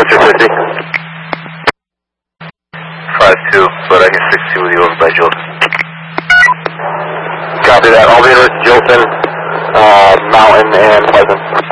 250. 5-2, but I can 6-2 with you over by Jolson. Copy that. I'll be with Jolson, Mountain, and Pleasant.